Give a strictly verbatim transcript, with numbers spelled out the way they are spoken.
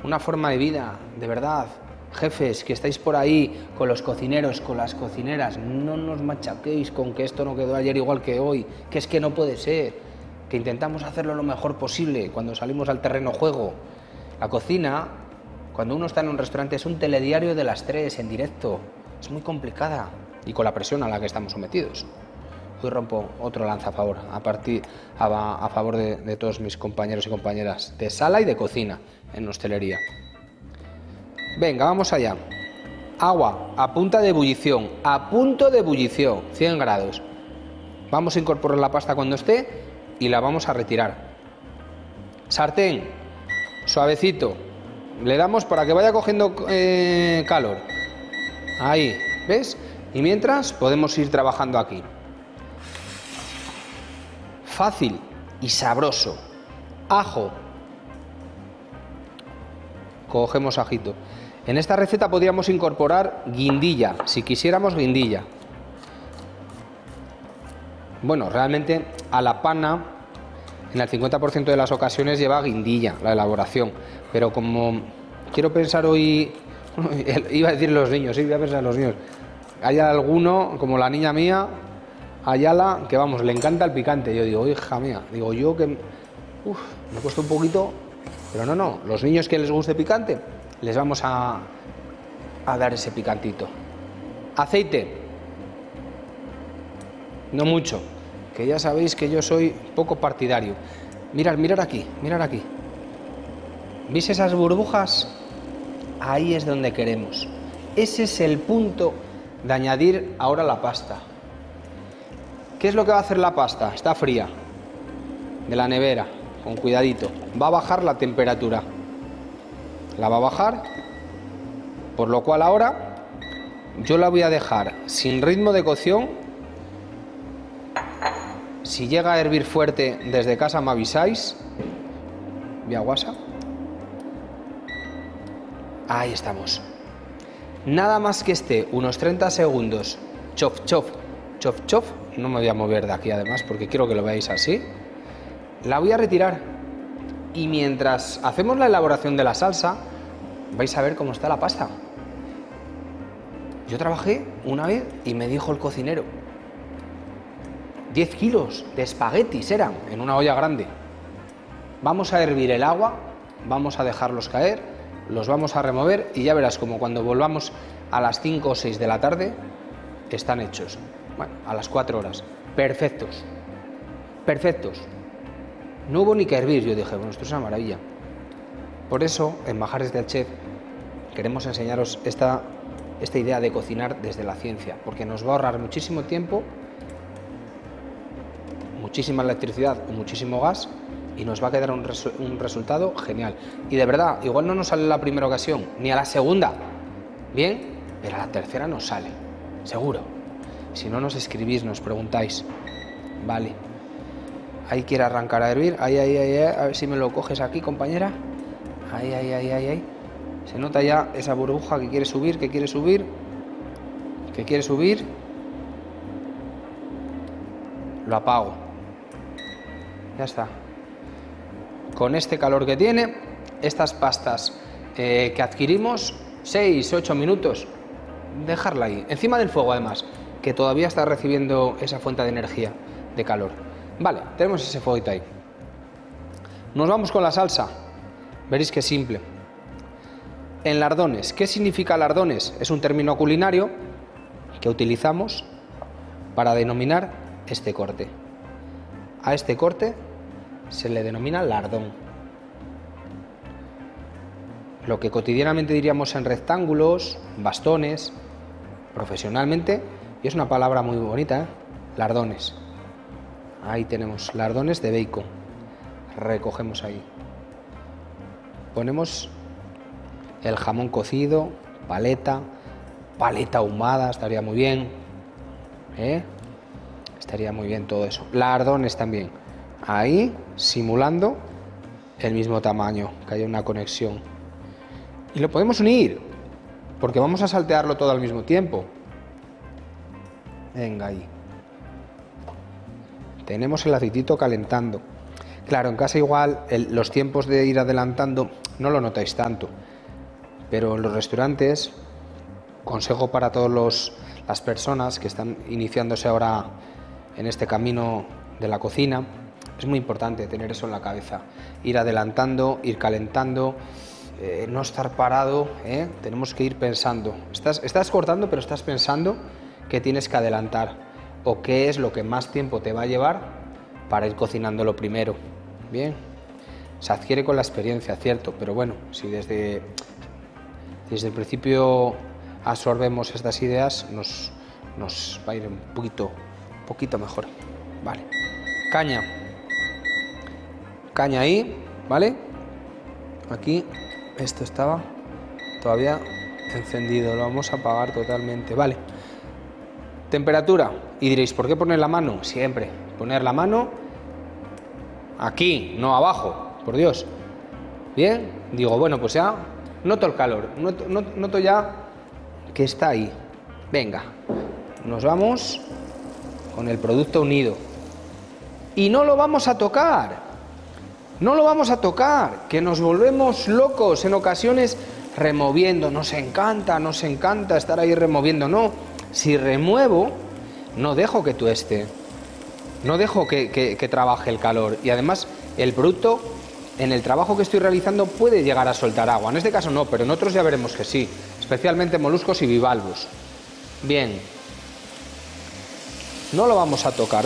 una forma de vida, de verdad. Jefes, que estáis por ahí con los cocineros, con las cocineras, no nos machaquéis con que esto no quedó ayer igual que hoy, que es que no puede ser, que intentamos hacerlo lo mejor posible cuando salimos al terreno juego. La cocina, cuando uno está en un restaurante, es un telediario de las tres en directo, es muy complicada y con la presión a la que estamos sometidos. Hoy rompo otro lanza a favor, a, partir, a, a favor de, de todos mis compañeros y compañeras de sala y de cocina en hostelería. Venga, vamos allá. Agua a punta de ebullición, a punto de ebullición, cien grados. Vamos a incorporar la pasta cuando esté y la vamos a retirar. Sartén, suavecito. Le damos para que vaya cogiendo eh, calor. Ahí, ¿ves? Y mientras podemos ir trabajando aquí. Fácil y sabroso. Ajo. Cogemos ajito. En esta receta podríamos incorporar guindilla, si quisiéramos guindilla. Bueno, realmente a la pana, en el cincuenta por ciento de las ocasiones lleva guindilla la elaboración. Pero como quiero pensar hoy, iba a decir los niños, sí, voy a pensar en los niños. Hay alguno, como la niña mía, Ayala, que vamos, le encanta el picante. Yo digo, hija mía, digo yo que, uff, me cuesta un poquito, pero no, no, los niños que les guste picante, les vamos a, a dar ese picantito. Aceite, no mucho, que ya sabéis que yo soy poco partidario. Mirad, mirad aquí, mirad aquí. ¿Veis esas burbujas? Ahí es donde queremos. Ese es el punto de añadir ahora la pasta. ¿Qué es lo que va a hacer la pasta? Está fría, de la nevera, con cuidadito. Va a bajar la temperatura. La va a bajar, por lo cual ahora yo la voy a dejar sin ritmo de cocción. Si llega a hervir fuerte desde casa me avisáis, vía WhatsApp. Ahí estamos. Nada más que esté unos treinta segundos, chof, chof, chof, chof. No me voy a mover de aquí además porque quiero que lo veáis así. La voy a retirar. Y mientras hacemos la elaboración de la salsa, vais a ver cómo está la pasta. Yo trabajé una vez y me dijo el cocinero, diez kilos de espaguetis eran en una olla grande. Vamos a hervir el agua, vamos a dejarlos caer, los vamos a remover y ya verás como cuando volvamos a las cinco o seis de la tarde están hechos. Bueno, a las cuatro horas. Perfectos. Perfectos. No hubo ni que hervir, yo dije, bueno, esto es una maravilla. Por eso, en Majares del Chef, queremos enseñaros esta, esta idea de cocinar desde la ciencia, porque nos va a ahorrar muchísimo tiempo, muchísima electricidad o muchísimo gas, y nos va a quedar un, resu un resultado genial. Y de verdad, igual no nos sale la primera ocasión, ni a la segunda, bien, pero a la tercera nos sale, seguro. Si no nos escribís, nos preguntáis, vale. Ahí quiere arrancar a hervir, ahí, ahí, ahí, a ver si me lo coges aquí, compañera. Ahí, ahí, ahí, ahí, ahí. Se nota ya esa burbuja que quiere subir, que quiere subir, que quiere subir. Lo apago. Ya está. Con este calor que tiene, estas pastas eh, que adquirimos, seis, ocho minutos, dejarla ahí, encima del fuego además, que todavía está recibiendo esa fuente de energía, de calor. Vale, tenemos ese fueguito ahí. Nos vamos con la salsa. Veréis que simple. En lardones. ¿Qué significa lardones? Es un término culinario que utilizamos para denominar este corte. A este corte se le denomina lardón. Lo que cotidianamente diríamos en rectángulos, bastones, profesionalmente, y es una palabra muy bonita, ¿eh? Lardones. Ahí tenemos lardones de bacon. Recogemos ahí. Ponemos el jamón cocido, paleta, paleta ahumada, estaría muy bien. ¿Eh? Estaría muy bien todo eso. Lardones también. Ahí, simulando el mismo tamaño, que haya una conexión. Y lo podemos unir, porque vamos a saltearlo todo al mismo tiempo. Venga ahí. Tenemos el aceitito calentando. Claro, en casa igual el, los tiempos de ir adelantando no lo notáis tanto, pero en los restaurantes, consejo para todas las personas que están iniciándose ahora en este camino de la cocina, es muy importante tener eso en la cabeza, ir adelantando, ir calentando, eh, no estar parado, ¿eh? Tenemos que ir pensando, estás, estás cortando pero estás pensando que tienes que adelantar o qué es lo que más tiempo te va a llevar para ir cocinándolo primero. Bien, se adquiere con la experiencia, cierto, pero bueno, si desde, desde el principio absorbemos estas ideas, nos, nos va a ir un poquito, un poquito mejor. Vale, caña, caña ahí, ¿vale? Aquí, esto estaba todavía encendido, lo vamos a apagar totalmente, ¿vale? Temperatura, y diréis, ¿por qué poner la mano? Siempre, poner la mano aquí, no abajo, por Dios. Bien, digo, bueno, pues ya noto el calor, noto, noto ya que está ahí. Venga, nos vamos con el producto unido. Y no lo vamos a tocar, no lo vamos a tocar, que nos volvemos locos en ocasiones removiendo. Nos encanta, nos encanta estar ahí removiendo. No, si remuevo, no dejo que tueste. No dejo que, que, que trabaje el calor y además el producto en el trabajo que estoy realizando puede llegar a soltar agua. En este caso no, pero en otros ya veremos que sí, especialmente moluscos y bivalvos. Bien, no lo vamos a tocar.